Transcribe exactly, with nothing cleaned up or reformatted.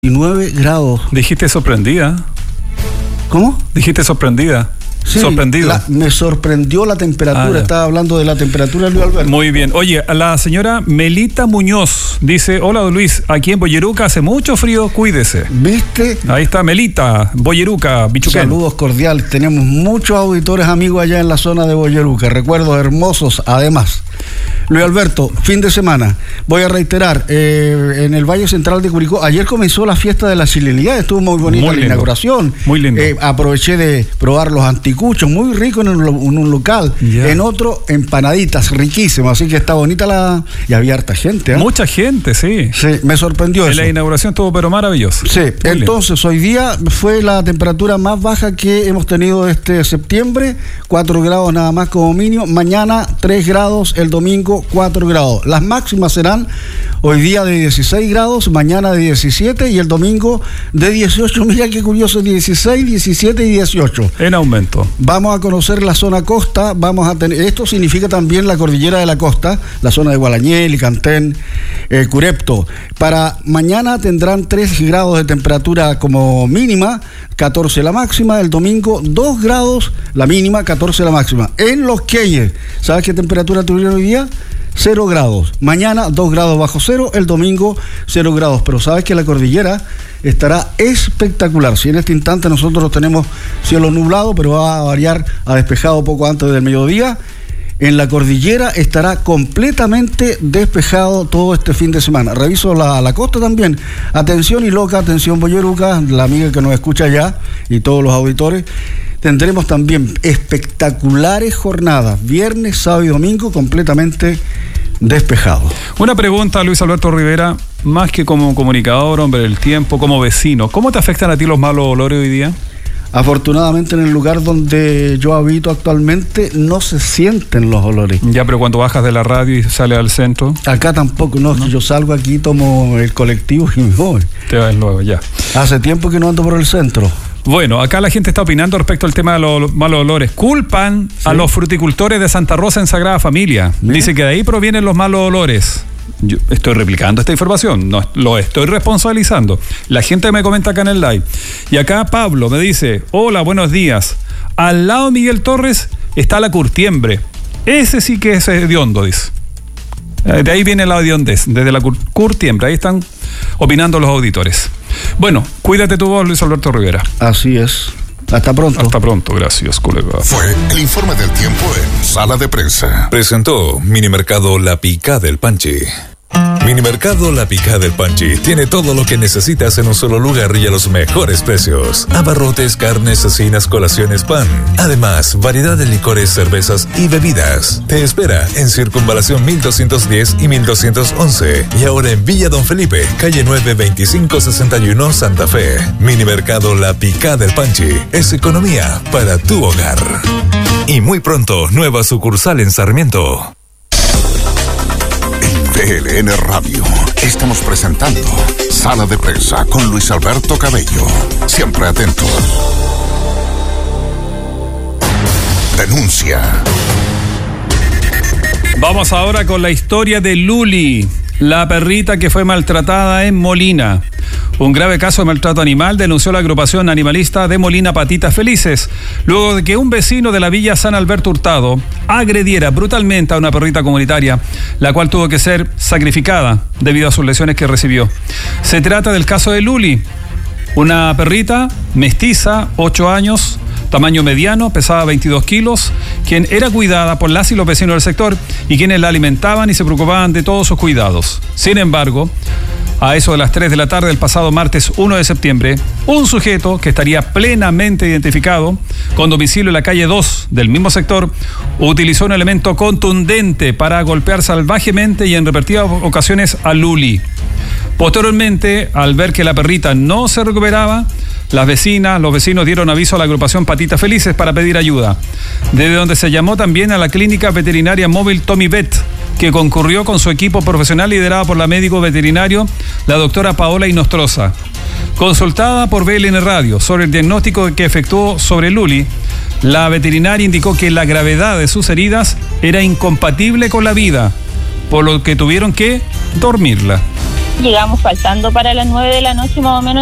diecinueve grados. Dijiste sorprendida. ¿Cómo? Dijiste sorprendida. Sí, sorprendido. La, me sorprendió la temperatura. Ah, Estaba hablando de la temperatura, Luis Alberto. Muy bien. Oye, la señora Melita Muñoz dice: hola, don Luis, aquí en Boyeruca hace mucho frío, cuídese. ¿Viste? Ahí está Melita, Boyeruca, Bichuquén. Saludos cordiales. Tenemos muchos auditores amigos allá en la zona de Boyeruca. Recuerdos hermosos, además. Luis Alberto, fin de semana. Voy a reiterar, eh, en el Valle Central de Curicó, ayer comenzó la fiesta de la chilenidad, estuvo muy bonita muy la lindo. inauguración. Muy lindo. Eh, aproveché de probar los anticuchos, muy rico en un, en un local. Yeah. En otro, empanaditas, riquísimas. Así que está bonita la... Y había harta gente. ¿eh? Mucha gente, sí. Sí, me sorprendió en eso. La inauguración estuvo pero maravilloso. Sí, muy entonces lindo. Hoy día fue la temperatura más baja que hemos tenido este septiembre, cuatro grados nada más como mínimo. Mañana tres grados, el domingo cuatro grados. Las máximas serán hoy día de dieciséis grados, mañana de diecisiete y el domingo de dieciocho. Mira qué curioso, dieciséis, diecisiete y dieciocho. En aumento. Vamos a conocer la zona costa, vamos a tener, esto significa también la cordillera de la costa, la zona de Gualañel, Licantén, eh, Curepto. Para mañana tendrán tres grados de temperatura como mínima, catorce la máxima, el domingo dos grados la mínima, catorce la máxima. En Los Queyes, ¿sabes qué temperatura tuvieron hoy día? cero grados. Mañana dos grados bajo cero, el domingo cero grados. Pero sabes que la cordillera estará espectacular. Si en este instante nosotros tenemos cielo nublado, pero va a variar a despejado poco antes del mediodía, en la cordillera estará completamente despejado todo este fin de semana. Reviso la, la costa también. Atención y loca, atención Boyeruca, la amiga que nos escucha allá y todos los auditores. Tendremos también espectaculares jornadas, viernes, sábado y domingo, completamente despejado. Una pregunta, Luis Alberto Rivera, más que como comunicador, hombre del tiempo, como vecino, ¿cómo te afectan a ti los malos olores hoy día? Afortunadamente en el lugar donde yo habito actualmente no se sienten los olores. Ya, pero cuando bajas de la radio y sales al centro. Acá tampoco, no, ¿no? Yo salgo aquí, tomo el colectivo y me voy. Te vas luego, ya. Hace tiempo que no ando por el centro. Bueno, acá la gente está opinando respecto al tema de los malos olores. Culpan ¿Sí? a los fruticultores de Santa Rosa en Sagrada Familia. ¿Mira? Dice que de ahí provienen los malos olores. Yo estoy replicando esta información, no lo estoy responsabilizando. La gente me comenta acá en el live. Y acá Pablo me dice: hola, buenos días. Al lado de Miguel Torres está la Curtiembre. Ese sí que es hediondo, dice. De ahí viene la hediondez, desde la Curtiembre. Ahí están opinando los auditores. Bueno, cuídate tu voz, Luis Alberto Rivera. Así es. Hasta pronto. Hasta pronto, gracias, colega. Fue el informe del tiempo en Sala de Prensa. Presentó Minimercado La Picá del Panchi. Minimercado La Picá del Panchi tiene todo lo que necesitas en un solo lugar y a los mejores precios. Abarrotes, carnes, cecinas, colaciones, pan. Además, variedad de licores, cervezas y bebidas. Te espera en Circunvalación mil doscientos diez y mil doscientos once. Y ahora en Villa Don Felipe, calle nueve veinticinco sesenta y uno, Santa Fe. Minimercado La Picá del Panchi es economía para tu hogar. Y muy pronto, nueva sucursal en Sarmiento. T L N Radio. Estamos presentando Sala de Prensa con Luis Alberto Cabello. Siempre atento. Denuncia. Vamos ahora con la historia de Luli, la perrita que fue maltratada en Molina. Un grave caso de maltrato animal denunció la agrupación animalista de Molina Patitas Felices, luego de que un vecino de la villa San Alberto Hurtado agrediera brutalmente a una perrita comunitaria, la cual tuvo que ser sacrificada debido a sus lesiones que recibió. Se trata del caso de Luli, una perrita mestiza, ocho años, tamaño mediano, pesaba veintidós kilos, quien era cuidada por las y los vecinos del sector y quienes la alimentaban y se preocupaban de todos sus cuidados. Sin embargo, a eso de las tres de la tarde del pasado martes uno de septiembre, un sujeto que estaría plenamente identificado, con domicilio en la calle dos del mismo sector, utilizó un elemento contundente para golpear salvajemente y en repetidas ocasiones a Luli. Posteriormente, al ver que la perrita no se recuperaba, las vecinas, los vecinos dieron aviso a la agrupación Patitas Felices para pedir ayuda, desde donde se llamó también a la clínica veterinaria móvil Tommy Vet, que concurrió con su equipo profesional liderado por la médico veterinario, la doctora Paola Inostroza. Consultada por B L N Radio sobre el diagnóstico que efectuó sobre Luli, la veterinaria indicó que la gravedad de sus heridas era incompatible con la vida, por lo que tuvieron que dormirla. Llegamos faltando para las nueve de la noche más o menos